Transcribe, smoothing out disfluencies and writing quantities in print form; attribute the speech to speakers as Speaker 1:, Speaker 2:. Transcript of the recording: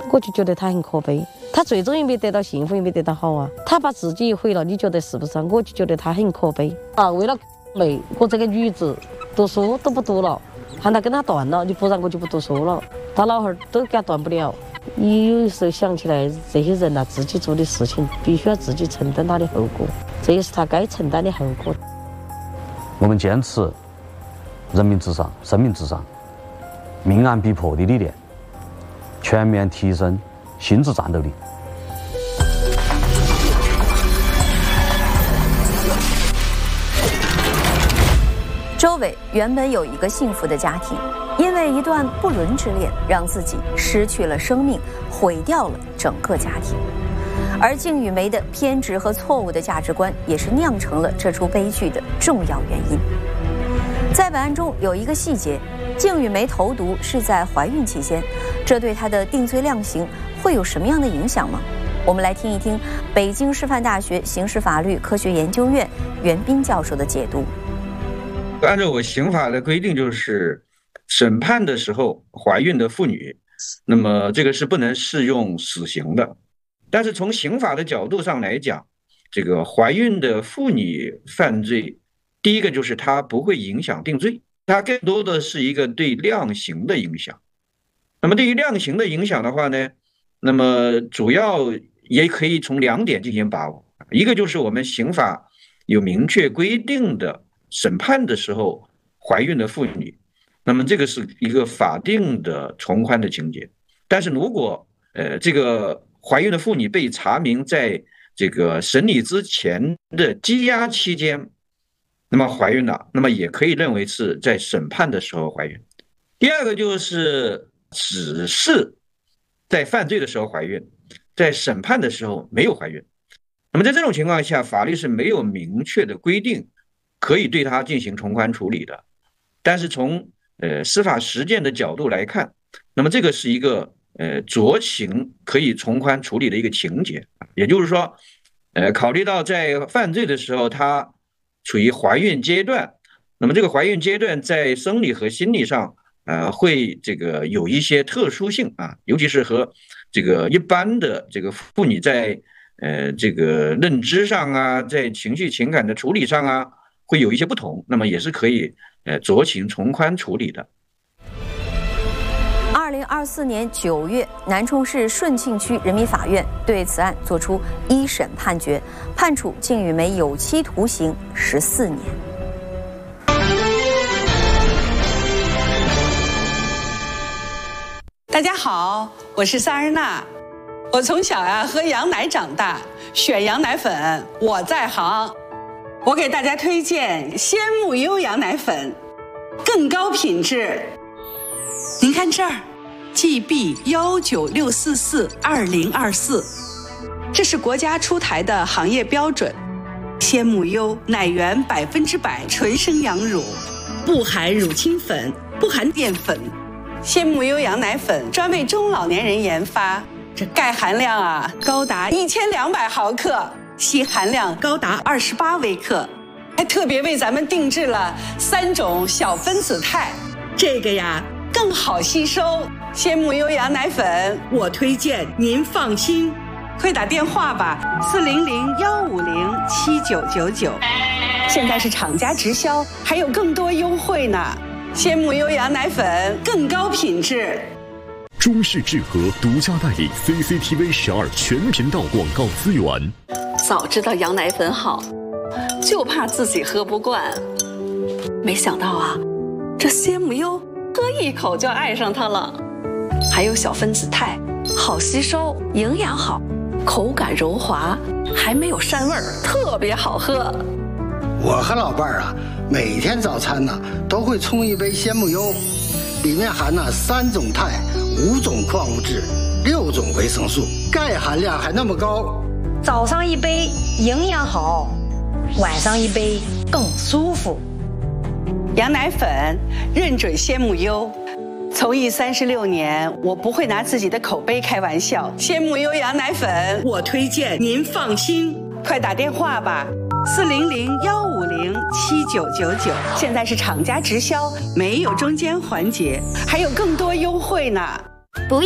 Speaker 1: 我就觉得他很可悲。他最终也没得到幸福，也没得到好啊。他把自己毁了，你觉得是不是？我就觉得他很可悲啊。为了妹，我这个女子读书都不读了，喊他跟他断了，你不然我就不读书了。他老汉儿都给他断不了。你有时候想起来，这些人自己做的事情，必须要自己承担他的后果，这也是他该承担的后果。
Speaker 2: 我们坚持人民至上、生命至上、命案必破的理念，全面提升心智战斗力。
Speaker 3: 周伟原本有一个幸福的家庭，因为一段不伦之恋，让自己失去了生命，毁掉了整个家庭。而靳宇梅的偏执和错误的价值观，也是酿成了这出悲剧的重要原因。在本案中有一个细节，靳宇梅投毒是在怀孕期间，这对她的定罪量刑会有什么样的影响吗？我们来听一听北京师范大学刑事法律科学研究院袁斌教授的解读。
Speaker 4: 按照我刑法的规定，就是审判的时候怀孕的妇女，那么这个是不能适用死刑的。但是从刑法的角度上来讲，这个怀孕的妇女犯罪，第一个就是它不会影响定罪，它更多的是一个对量刑的影响。那么对于量刑的影响的话呢，那么主要也可以从2点进行把握。一个就是我们刑法有明确规定的审判的时候怀孕的妇女，那么这个是一个法定的从宽的情节。但是如果这个怀孕的妇女被查明在这个审理之前的羁押期间那么怀孕了，那么也可以认为是在审判的时候怀孕。第二个就是只是在犯罪的时候怀孕，在审判的时候没有怀孕，那么在这种情况下，法律是没有明确的规定可以对他进行从宽处理的。但是从司法实践的角度来看，那么这个是一个酌情可以从宽处理的一个情节。也就是说考虑到在犯罪的时候他处于怀孕阶段，那么这个怀孕阶段在生理和心理上会这个有一些特殊性啊，尤其是和这个一般的这个妇女在这个认知上啊，在情绪情感的处理上啊会有一些不同，那么也是可以酌情从宽处理的。
Speaker 3: 2024年9月，南充市顺庆区人民法院对此案作出一审判决，判处靳宇梅有期徒刑14年。
Speaker 5: 大家好，我是萨日娜。我从小喝羊奶长大，选羊奶粉我在行。我给大家推荐鲜木优羊奶粉，更高品质。您看这儿 GB196442024，这是国家出台的行业标准。鲜木优奶源100%纯生羊乳，不含乳清粉，不含淀粉。鲜木优羊奶粉专为中老年人研发，这钙含量高达1200毫克，硒含量高达28微克，还特别为咱们定制了3种小分子肽，这个更好吸收。鲜木优羊奶粉我推荐，您放心，快打电话吧，400-150-7999，现在是厂家直销，还有更多优惠呢。鲜木优羊奶粉更高品质。
Speaker 6: 中式智和独家代理 CCTV 12全频道广告资源。
Speaker 5: 早知道羊奶粉好，就怕自己喝不惯。没想到这鲜木优喝一口就爱上它了。还有小分子肽，好吸收，营养好，口感柔滑，还没有膻味儿，特别好喝。
Speaker 7: 我和老伴儿每天早餐都会冲一杯鲜木优，里面含3种肽、5种矿物质、6种维生素，钙含量还那么高。
Speaker 8: 早上一杯营养好，晚上一杯更舒服。
Speaker 5: 羊奶粉认准鲜木优，从艺36年，我不会拿自己的口碑开玩笑。鲜木优羊奶粉我推荐，您放心，快打电话吧，400-150-7999，现在是厂家直销，没有中间环节，还有更多优惠呢。